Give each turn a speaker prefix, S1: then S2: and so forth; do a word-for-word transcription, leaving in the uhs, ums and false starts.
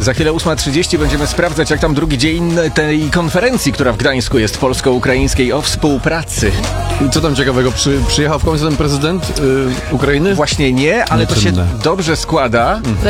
S1: Za chwilę ósma trzydzieści będziemy sprawdzać, jak tam drugi dzień tej konferencji, która w Gdańsku jest polsko-ukraińskiej o współpracy.
S2: I co tam ciekawego? Przy, przyjechał w końcu ten prezydent yy, Ukrainy?
S1: Właśnie nie, ale to się
S2: Nieczynne.
S1: dobrze składa.